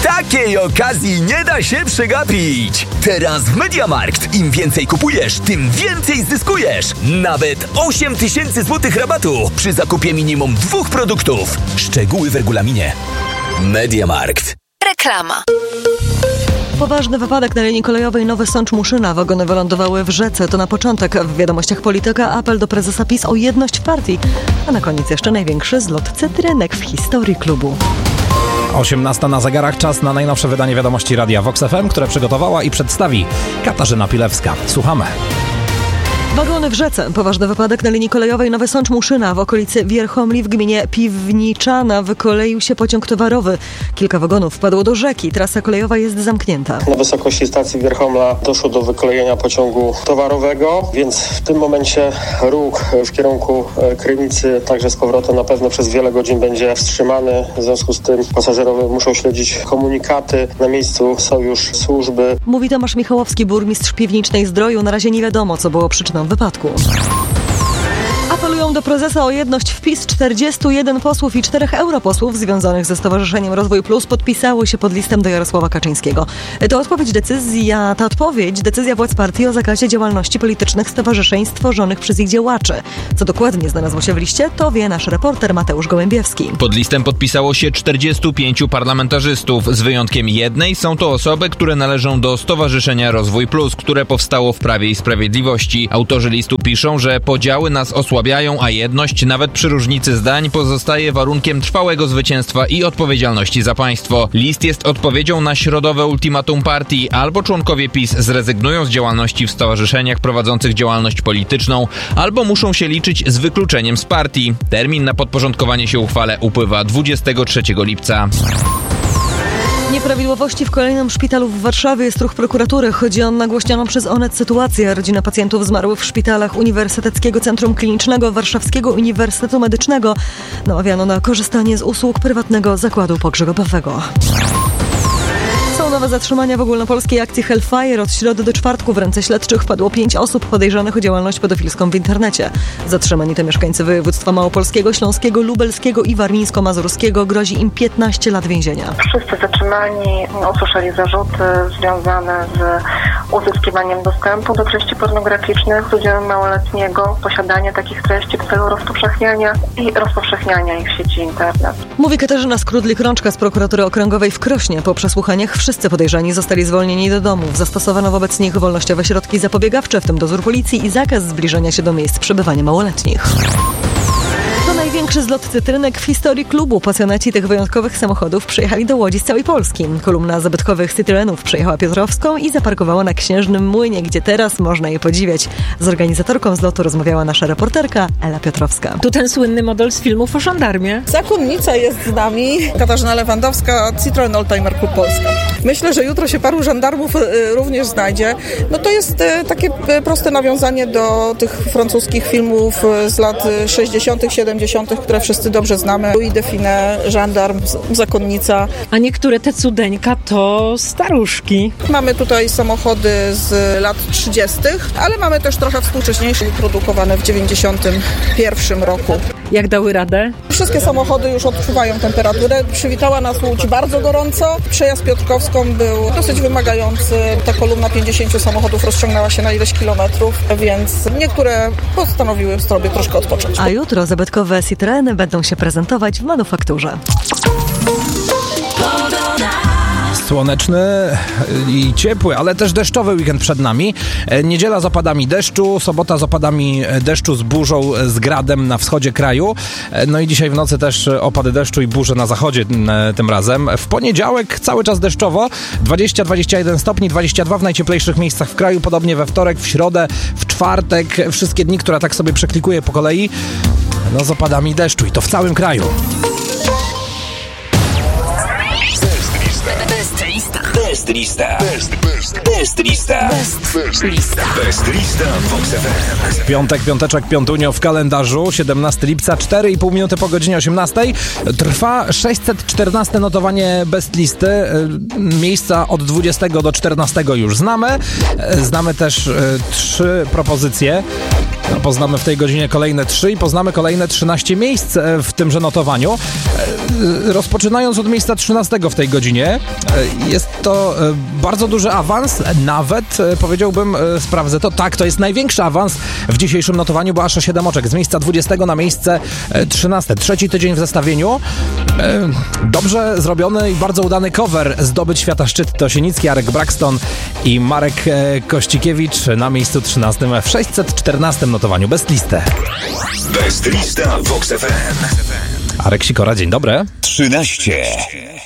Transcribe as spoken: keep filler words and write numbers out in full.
Takiej okazji nie da się przegapić! Teraz w MediaMarkt im więcej kupujesz, tym więcej zyskujesz! Nawet osiem tysięcy złotych rabatu przy zakupie minimum dwóch produktów. Szczegóły w regulaminie. MediaMarkt. Reklama. Poważny wypadek na linii kolejowej Nowy Sącz-Muszyna. Wagony wylądowały w rzece. To na początek. W wiadomościach Polityka apel do prezesa PiS o jedność w partii. A na koniec jeszcze największy zlot cytrynek w historii klubu. osiemnasta na zegarach, czas na najnowsze wydanie wiadomości Radia Vox F M, które przygotowała i przedstawi Katarzyna Pilewska. Słuchamy. Wagony w rzece. Poważny wypadek na linii kolejowej Nowy Sącz-Muszyna. W okolicy Wierchomli w gminie Piwniczana wykoleił się pociąg towarowy. Kilka wagonów wpadło do rzeki. Trasa kolejowa jest zamknięta. Na wysokości stacji Wierchomla doszło do wykolejenia pociągu towarowego, więc w tym momencie ruch w kierunku Krynicy, także z powrotem na pewno przez wiele godzin będzie wstrzymany. W związku z tym pasażerowie muszą śledzić komunikaty. Na miejscu są już służby. Mówi Tomasz Michałowski, burmistrz Piwnicznej Zdroju. Na razie nie wiadomo, co było przyczyną wypadku. Apelują do prezesa o jedność w PiS. czterdziestu jeden posłów i czterech europosłów związanych ze Stowarzyszeniem Rozwój Plus podpisało się pod listem do Jarosława Kaczyńskiego. To odpowiedź decyzja, ta odpowiedź decyzja władz partii o zakazie działalności politycznych stowarzyszeń stworzonych przez ich działaczy. Co dokładnie znalazło się w liście, to wie nasz reporter Mateusz Gołębiewski. Pod listem podpisało się czterdziestu pięciu parlamentarzystów. Z wyjątkiem jednej są to osoby, które należą do Stowarzyszenia Rozwój Plus, które powstało w Prawie i Sprawiedliwości. Autorzy listu piszą, że podziały nas osłabiają, a jedność, nawet przy różnicy zdań, pozostaje warunkiem trwałego zwycięstwa i odpowiedzialności za państwo. List jest odpowiedzią na środowe ultimatum partii. Albo członkowie PiS zrezygnują z działalności w stowarzyszeniach prowadzących działalność polityczną, albo muszą się liczyć z wykluczeniem z partii. Termin na podporządkowanie się uchwale upływa dwudziestego trzeciego lipca. Nieprawidłowości w kolejnym szpitalu w Warszawie jest ruch prokuratury. Chodzi o nagłośnioną przez Onet sytuację. Rodzina pacjentów zmarłych w szpitalach Uniwersyteckiego Centrum Klinicznego Warszawskiego Uniwersytetu Medycznego namawiano na korzystanie z usług prywatnego zakładu pogrzebowego. Są nowe zatrzymania w ogólnopolskiej akcji Hellfire. Od środy do czwartku w ręce śledczych wpadło pięć osób podejrzanych o działalność pedofilską w internecie. Zatrzymani to mieszkańcy województwa małopolskiego, śląskiego, lubelskiego i warmińsko-mazurskiego. Grozi im piętnaście lat więzienia. Wszyscy zatrzymani usłyszeli zarzuty związane z uzyskiwaniem dostępu do treści pornograficznych z udziałem małoletniego, posiadanie takich treści w celu rozpowszechniania i rozpowszechniania ich w sieci internet. Mówi Katarzyna Skrudlik-Rączka z prokuratury okręgowej w Krośnie. Po przesłuchaniach wszyscy podejrzani zostali zwolnieni do domów. Zastosowano wobec nich wolnościowe środki zapobiegawcze, w tym dozór policji i zakaz zbliżania się do miejsc przebywania małoletnich. To największy zlot cytrynek w historii klubu. Pasjonaci tych wyjątkowych samochodów przyjechali do Łodzi z całej Polski. Kolumna zabytkowych Citroenów przejechała Piotrowską i zaparkowała na Księżnym Młynie, gdzie teraz można je podziwiać. Z organizatorką zlotu rozmawiała nasza reporterka Ela Piotrowska. Tu ten słynny model z filmów o żandarmie. Zakonnica jest z nami. Katarzyna Lewandowska, Citroen Oldtimer Klub Polska. Myślę, że jutro się paru żandarmów również znajdzie. No to jest takie proste nawiązanie do tych francuskich filmów z lat sześćdziesiątych, siedemdziesiątych, które wszyscy dobrze znamy. Louis Define, żandarm, zakonnica. A niektóre te cudeńka to staruszki. Mamy tutaj samochody z lat trzydziestych, ale mamy też trochę współcześniejsze, produkowane w dziewięćdziesiątym pierwszym roku. Jak dały radę? Wszystkie samochody już odczuwają temperaturę. Przywitała nas Łódź bardzo gorąco. Przejazd Piotrkowską był dosyć wymagający. Ta kolumna pięćdziesięciu samochodów rozciągnęła się na ileś kilometrów, więc niektóre postanowiły sobie troszkę odpocząć. A jutro zabytkowe Citroeny będą się prezentować w manufakturze. Słoneczny i ciepły, ale też deszczowy weekend przed nami. Niedziela z opadami deszczu, sobota z opadami deszczu z burzą, z gradem na wschodzie kraju. No i dzisiaj w nocy też opady deszczu i burze na zachodzie tym razem. W poniedziałek cały czas deszczowo, dwadzieścia do dwudziestu jeden stopni, dwadzieścia dwa w najcieplejszych miejscach w kraju, podobnie we wtorek, w środę, w czwartek, wszystkie dni, które tak sobie przeklikuję po kolei, no z opadami deszczu i to w całym kraju. Best lista. Best, best, best lista. Best, best lista. Best lista Vox F M. Piątek, piąteczek, piątunio w kalendarzu, siedemnastego lipca, cztery i pół minuty po godzinie osiemnastej. Trwa sześćset czternaste notowanie best listy. Miejsca od dwudziestego do czternastego już znamy. Znamy też trzy propozycje. No, poznamy w tej godzinie kolejne trzy i poznamy kolejne trzynaście miejsc w tymże notowaniu. Rozpoczynając od miejsca trzynastego w tej godzinie, jest to bardzo duży awans, nawet powiedziałbym, sprawdzę to, tak, to jest największy awans w dzisiejszym notowaniu, bo aż o siedem oczek, z miejsca dwudziestego na miejsce trzynaste. Trzeci tydzień w zestawieniu. Dobrze zrobiony i bardzo udany cover Zdobyć Świata Szczyt to Sienicki, Arek Braxton i Marek Kościkiewicz na miejscu trzynastym w sześćset czternastym notowaniu. Best Listę. Best Lista Vox F M. Arek Sikora, dzień dobry. trzynaście.